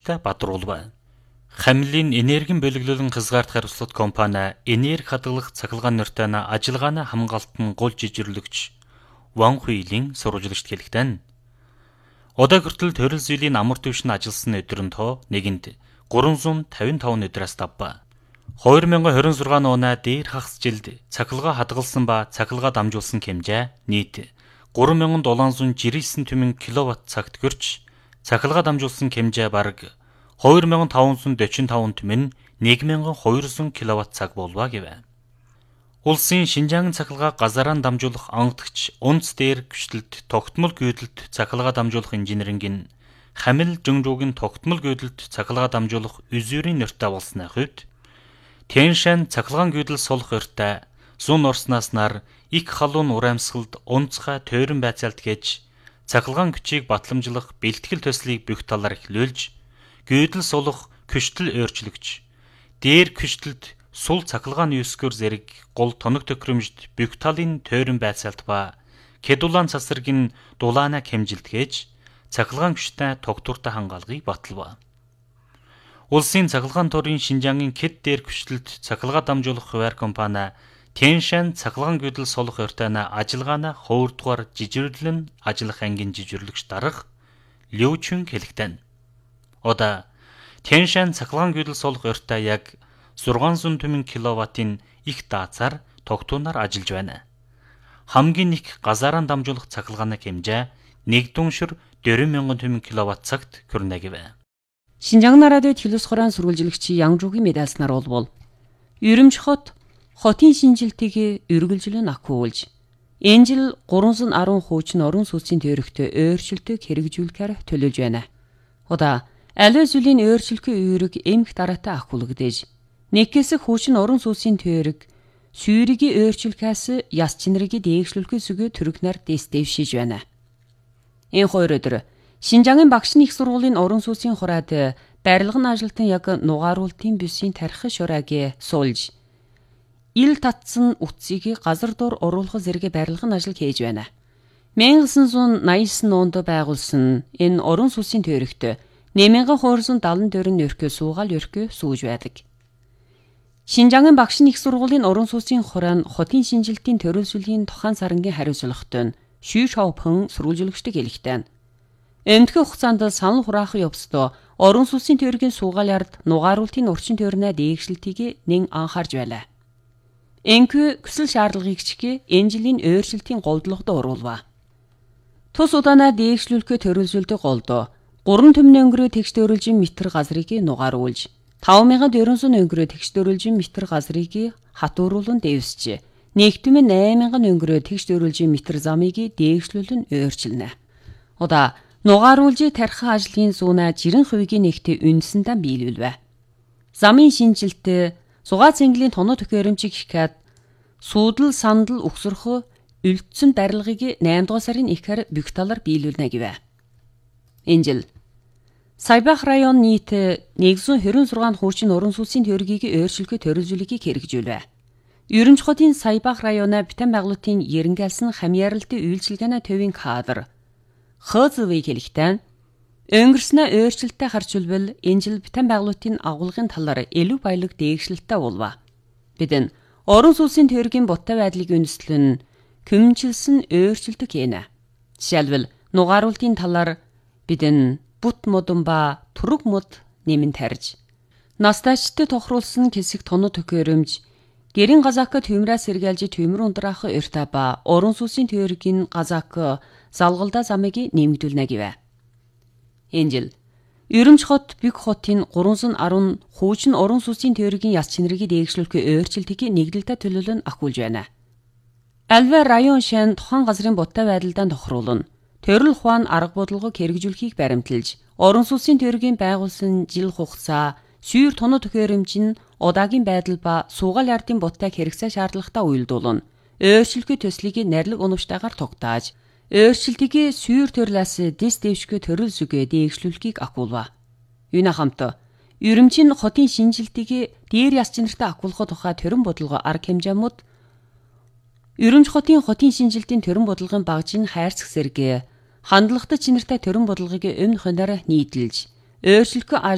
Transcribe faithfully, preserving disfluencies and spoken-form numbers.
сурвалжлагчтай бадруулва. Хамлын энергийн бөлөглөлөн хязгаарт хариуцлага компани энерги хадгалах цахилгаан нөртөна ажиллагааны хамгаалтын гол жижирлэгч Ван Хуилийн сурвалжлагчд хэлэхдээ одоо хүртэл төрөл зүйлийн амар түвшин ажилласан өдрөн тоо нэгэнд гуравзуун тавин таван өдрөөс давба. хоёр мянга хорин зургаан оноо дээр хагас жилд цахилгаан хадгалсан ба цахилгаан дамжуулсан хэмжээ нийт гурван мянган долоон зуун жирийсэн түмэн киловатт цагт гөрч цахилгаан дамжуулсан хэмжээ бараг хоёр мянган таван зуун дөрвөн таван түмэн нэг мянган хоёр зуун киловатт цаг болва гэв. Улсын Шинжаангийн цахилгаан газараар дамжуулах онгодогч унц дээр гүйцэлд тогтмол гүйдэлд цахилгаан дамжуулах инженерингийн Хамил Жөнжүүгийн тогтмол гүйдэлд цахилгаан дамжуулах үзүүрийн нөртөө болсны хувьд Тяньшань цахилгаан гүйдэл сулах өртөө зун орсноос нар их халуун урамсгалд унцгай тойрон байцаалт гэж цахилгаан күчийг батламжлах бэлтгэл төслийг бүх талаар эхлүүлж гүйдэл сулах күчтэл өөрчлөгч дээр күчтэлд сул цахилгааны өсгөр зэрэг гол тоног төхрөмжд бүх талын тойрон байцаалт ба кедулаан цасргийн дулаана хэмжилтгээж цахилгаан күчтэй тогтвортой хангаалгыг баталва. Улсын цахилгаан төрийн Шинжаангийн КЭД дээр күчтэлд цахилгаан дамжуулах хуваар компани Тяньшань цахилгаан гүйдэл сулах өртөна ажиллагаана хувирдугаар жижирлэн ажиллах ангийн жижирлэгч дарга Лю Чүн хэлэхдээ одоо Тяньшань цахилгаан гүйдэл сулах өртөө яг зургаан зуун түмэн киловаттын их даацаар тогтуунаар ажиллаж байна. Хамгийн их газараар дамжуулах цахилгааны хэмжээ нэг дүншир дөрвөн мянган түмэн киловатт цагт хүрнэ гэв. Шинжаан радио телевиз хорон сурвалжлагч Янгжуугийн медальснаар болбол Үрэмж хот хотын шинжилтийг үргэлжлэн ахиулж энэ жил гуравзуун арван хуучин орон сууцын төрөгтөө өөрчлөлтөд хэрэгжүүлэхээр төлөвлөж байна. Одоо аливаа зүйлийн өөрчлөлтийн үүрэг эмх дараатай ахиулагдаж нэгээс хуучин орон сууцын төрөг сүйргийн өөрчлөлтөөс яс чинрийг дээгшлүүлэхээс үгүй төрөгнөр дэвшиж байна. Энэ хоёр өдөр Шинжаангийн багшны их сургуулийн орон сууцын хураад барилгын ажилтан яг нугааруултын бүсийн тархи шураагийн суулж ил татсан утсыг газар дор оруулах зэрэг барилгын ажил хийж байна. мянга девятьсот восемьдесят девять онд байгуулсан энэ орон сууцын төрөгт нэмэнгэн хуурсан далан дөрөн өрхөө суугаал өрхөө сууж байдаг. Шинжаангийн багшны их сургуулийн орон сууцын хураан хотын шинжилтийн төрөлсөлийн тухайн сарангийн хариуцлагатай Шүй Шаопэн сурвалжлагчдыг хэлэхдээ эмтгэн хугацаанд санал хураахын явцдаа орон сууцын төргийн суугаал ярд нугааруултын урчин төрнөө дээгшлэлтийг нэн анхаарж байлаа. Энхүү хүсэл шаардлагыг чигээ энэ жилийн өөрчлөлтийн голдлогод оруулва. Тус удаанаа дээгшлүүлэхээ төрөлжүүлдэг голдоо гурван түмэн өнгөрөө тэгш төрөлжин метр газрыг нугааруулж таван мянган дөрвөн зуун өнгөрөө тэгш төрөлжин метр газрыг хатууруулан дэвсэж нэг түмэн найман мянган өнгөрөө тэгш төрөлжин метр замыг дээгшлүүлэн өөрчилнэ. Одоо нугааруулж тархи ажлын зүүнаа жирэн хувийн нэгтээ үндсэндээ биелүүлвэ. Замын шинжилт сугаа цэнгэлийн тоноо төхөөрөмжийг хихээд суудал сандал өгсөрхөө үлдсэн барилгыг найман дугаар сарын ихэр бүх талаар биелүүлнэ гэв. Энэ жил Сайбах район нийт нэгдүгээр хорин зургаан хуучин орон сууцын төргийг өөрчлөхөд төрөлжүүлэхийг хэрэгжүүлвэ. Үрэмж хотын Сайбах районоо битэн байгуулалтын ерөнхийлсөн хамьяаралтын үйлчилгээний төвийн кадр Хөөзөвийг хэлэхдээ өнгөрснөө өөрчлөлтөд харьцуулбал энэ жил битэн байгуулалтын агуулгын талаар илүү баялаг дээгшлэлтэй болва. Бид нь орон сууцын төргийн буттай байдлыг үндэслэн хүмжилсэн өөрчлөлтөд хийнэ. Жишээлбэл нугааруултын талаар бид нь бут модон ба түрэг мод нэмэн тарж настайчтай тохируулсан хэсэг тоноо төхөөрөмж гэрийн газаак төмрөөс сэргээлж төмөр ундраах өртөө ба орон сууцын төргийн газаак залгалдаа замыг нэмэгдүүлнэ гэв. Энэ жил Үрэмж хот Бэг хотын гуравзуун арван хуучин орон сууцын төргийн яс чинрийг дээгшлүүлэх өөрчлөлтийг нэгдэлтэй төлөөлөн ахиулж байна. Альва район шин тухайн газрын буттай байдалд тохируулна. Төрөл ухаан арга бодлогыг хэрэгжүүлэхийг баримталж, орон сууцын төргийн байгуулсан жил хугацаа, сүйр тоноо төхөөрөмж нь удаагийн байдал ба суугаал ардын бутайг хэрэгцээ шаардлагатай уялдуулна. Өөрчлөлтийн төслийг нарилга унавчтайгаар тогтоож, өөрчлөлтийг сүйр төрлөөс дэс дэвшгэ төрөл зүгээ дээгшлүүлэхийг ахиулва. Юуна хамт Үрэмжийн хотын шинжилтийг дээр яс чинартай ахиулах тухай төрөн бодлого арга хэмжээмүүд Үрэмж хотын хотын шинжилтийн төрөн бодлогын багжийн хайрцаг зэрэг хандлагатай чинартай төрөн бодлогыг өмнө хоноор нийтэлж өөрчлөлтөө